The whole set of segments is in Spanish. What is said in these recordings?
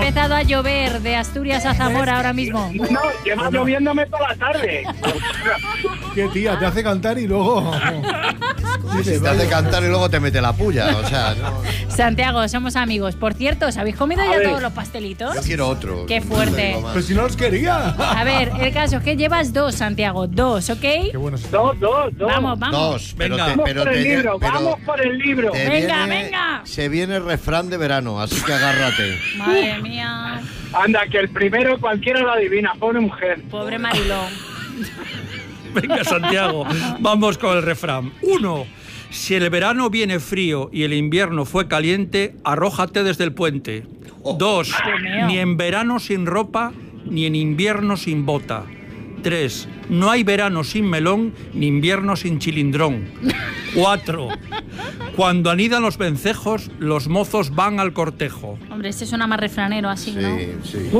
empezado a llover de Asturias a Zamora ahora mismo. No, lleva lloviéndome toda la tarde. Qué tía, te hace cantar y luego... Si te hace cantar y luego te mete la puya, o sea, no. Santiago, somos amigos. Por cierto, ¿os habéis comido ya todos los pastelitos? Yo quiero otro. Qué fuerte. Pero si no los quería. A ver, el caso es que llevas 2, Santiago. 2, ¿ok? Qué bueno. Dos. Vamos. 2, pero Venga. Vamos por el libro. Venga. Se viene el refrán de verano, así que agárrate. Madre mía. Anda, que el primero cualquiera lo adivina, pobre mujer. Pobre Mariló. Venga, Santiago, vamos con el refrán. 1. Si el verano viene frío y el invierno fue caliente, arrójate desde el puente. 2. Dios mío. Ni en verano sin ropa, ni en invierno sin bota. 3. No hay verano sin melón, ni invierno sin chilindrón. 4. Cuando anidan los vencejos, los mozos van al cortejo. Hombre, este suena más refranero así, ¿no? Sí.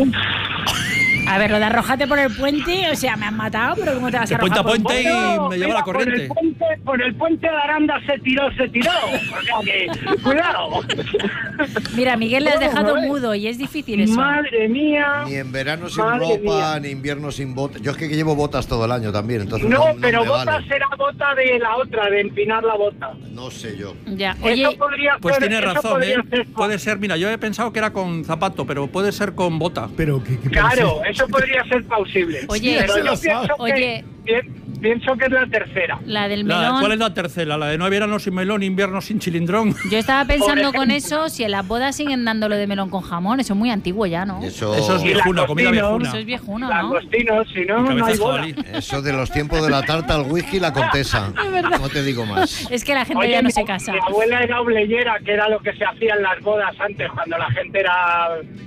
A ver, lo de arrojate por el puente, o sea, me han matado, pero ¿cómo te vas a De puente arrojar a por el puente puente? y me lleva la corriente. Por el puente de Aranda se tiró. O sea que, cuidado. Mira, Miguel le has dejado mudo y es difícil eso. Madre mía. Ni en verano sin Madre ropa, mía. ni invierno sin botas. Yo es que llevo botas todo el año también, entonces No, no pero me bota vale. será bota de la otra, de empinar la bota. No sé yo. Ya, Eso oye, podría Pues ser, tienes eso razón, podría ¿eh? ser- Puede ser, mira, yo he pensado que era con zapato, pero puede ser con bota. Pero que Claro, eso podría ser plausible. Oye, pero se yo lo sabe. pienso que es la tercera. la del melón. ¿Cuál es la tercera? ¿La de no hay verano sin melón, invierno sin chilindrón? Yo estaba pensando Por con ejemplo. eso, si en las bodas siguen dándolo de melón con jamón, eso es muy antiguo ya, ¿no? Eso es Y la viejuna, comida cocina, viejuna. Eso es viejuno, ¿no? Langostinos, si no, no Cabeza hay de boda. jabalí. Eso de los tiempos de la tarta, el whisky y la contesa. No te digo más. Es que la gente Oye, ya no mi- se casa. Mi abuela era obleyera, que era lo que se hacía en las bodas antes, cuando la gente era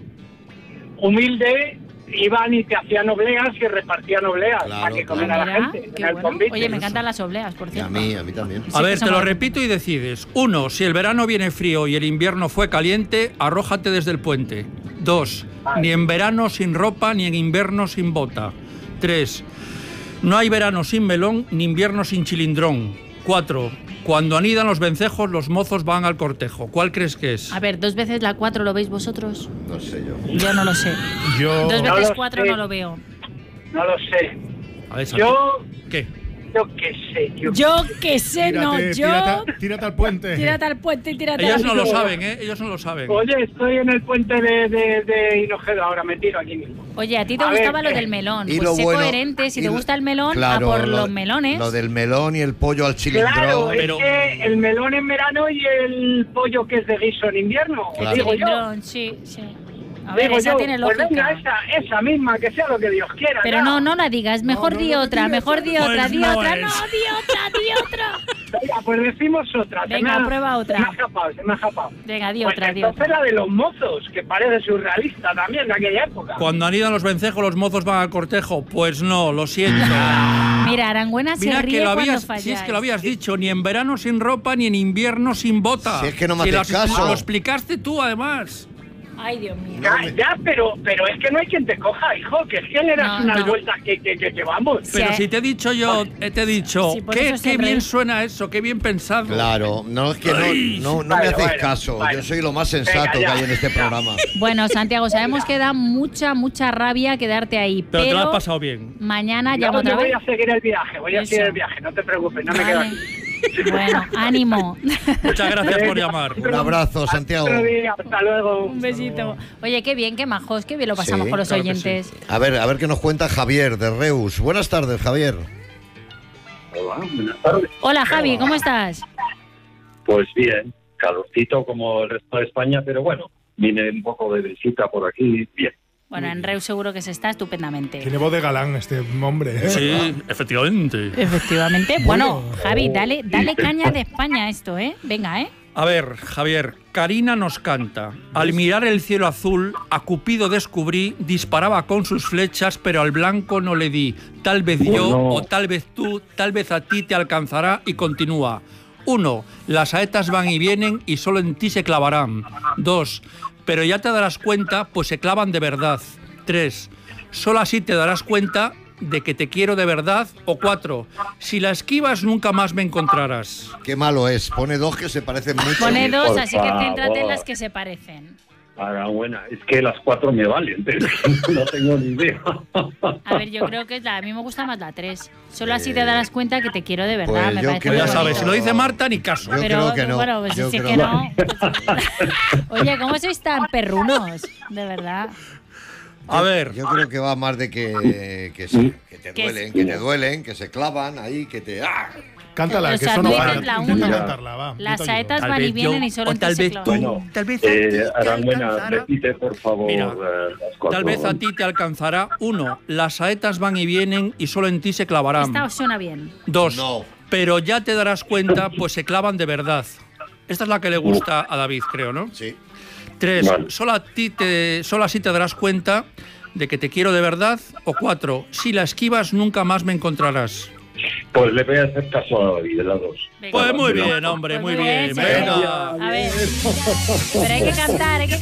humilde, iban y te hacían obleas y repartían obleas Claro, para que claro. comiera la Mira, gente. qué en el bueno. convite. Oye, me encantan las obleas, por Y a cierto. mí también. A ver, que te lo somos- repito y decides. 1. Si el verano viene frío y el invierno fue caliente, arrójate desde el puente. 2. Ni en verano sin ropa, ni en invierno sin bota. 3. No hay verano sin melón, ni invierno sin chilindrón. 4. Cuando anidan los vencejos, los mozos van al cortejo. ¿Cuál crees que es? A ver, 2 veces la 4 lo veis vosotros. No sé yo. Yo no lo sé. Yo... 2 No veces lo 4 sé. no lo veo. No lo sé. A ver, Santiago. Yo ¿Qué? qué sé. Yo qué sé, no, yo... Tírate al puente. Tírate al puente y tírate Ellos al no lo pico. saben, ¿eh? Ellos no lo saben. Oye, estoy en el puente de Hinojedo ahora, me tiro aquí mismo. Oye, a ti te A gustaba ver, lo del melón. Y Pues lo sé bueno- coherente, si y te lo- gusta el melón, claro, a por lo- los melones. Lo del melón y el pollo al chilindrón. Claro, pero- es que el melón en verano y el pollo que es de guiso en invierno, Claro. digo yo. Cilindrón, sí. A ver, Digo esa yo, tiene pues lógica. venga, esa misma, que sea lo que Dios quiera. Pero ya. no la digas, mejor di otra, mejor di otra, Pues di no otra, es. no, di otra. Venga, pues decimos otra. Venga, prueba otra. Se me ha escapado. Venga, di Pues otra, di entonces otra. la de los mozos, que parece surrealista también de aquella época. Cuando anidan los vencejos, los mozos van al cortejo. Pues no, lo siento. Mira, Arangüena se Mira ríe que lo cuando habías, falláis. si es que lo habías dicho, ni en verano sin ropa, ni en invierno sin bota. Si es que no me lo haces caso. Lo explicaste tú, además. Ay, Dios mío. Ya, pero es que no hay quien te coja, hijo, que es que le das No, unas no. vueltas que vamos. Pero Sí, si te he dicho yo, te he dicho, Sí, por qué, eso se qué bien ríe. suena eso, qué bien pensado. Claro, no es que no me Bueno, hacéis bueno, caso. bueno. Yo soy lo más sensato Venga, que ya, hay en este ya. programa. Bueno, Santiago, sabemos que da mucha rabia quedarte ahí, Pero te lo pero has pasado bien. mañana Yo llamo otra voy vez. a seguir el viaje, voy a Eso. seguir el viaje, no te preocupes, no me quedo Vale. aquí. Bueno, ánimo. Muchas gracias por llamar. Un abrazo, Santiago. Otro día, hasta luego. Un besito. Oye, qué bien, qué majos, qué bien lo pasamos Sí, con los claro que oyentes. A ver qué nos cuenta Javier de Reus. Buenas tardes, Javier. Hola, buenas tardes. Hola, Javi, ¿cómo estás? Pues bien, calorcito como el resto de España, pero bueno, vine un poco de visita por aquí, bien. Bueno, en Reus seguro que se está estupendamente. Tiene voz de galán este hombre. ¿eh? Sí, efectivamente. Efectivamente. Bueno, Javi, dale caña de España a esto, ¿eh? Venga, ¿eh? A ver, Javier, Karina nos canta. Al mirar el cielo azul, a Cupido descubrí, disparaba con sus flechas, pero al blanco no le di. Tal vez yo, Bueno. o tal vez tú, tal vez a ti te alcanzará, y continúa. 1. Las saetas van y vienen y solo en ti se clavarán. 2. Pero ya te darás cuenta, pues se clavan de verdad. 3. Solo así te darás cuenta de que te quiero de verdad. O 4. Si la esquivas, nunca más me encontrarás. Qué malo es. Pone dos que se parecen mucho. Pone dos, por así que favor. céntrate en las que se parecen. Buena, es que las 4 me valen, pero no tengo ni idea. A ver, yo creo que a mí me gusta más la 3. Solo así te darás cuenta que te quiero de verdad. pues me yo parece creo- muy Ya sabes, bonito. si lo dice Marta, ni caso. Yo Pero creo que no. bueno, pues Yo si es creo que no. Oye, ¿cómo sois tan perrunos? De verdad. A ver, Yo creo que va más de que te duelen, que se clavan ahí, que te... ¡ah! Cántala, O que sea, eso no tú vale. dices la Intenta uno. cantarla, va. Las yo te ayudo. saetas tal van y vez vienen yo, y solo o en tal ti se vez clavan. tú, Bueno, tal vez a ti te Aranguena, alcanzará. repite, por favor, Mira, las 4. Tal vez a ti te alcanzará. 1. Las saetas van y vienen y solo en ti se clavarán. Esta os suena bien. 2. No. Pero ya te darás cuenta, pues se clavan de verdad. Esta es la que le gusta a David, creo, ¿no? Sí. 3. Vale. Solo así te darás cuenta de que te quiero de verdad. O 4. Si la esquivas, nunca más me encontrarás. Pues le voy a hacer caso a David, de las 2. Venga. Pues muy Pero- bien, hombre, Pues muy bien. sí, señor. Venga. A ver. Pero hay que cantar, hay que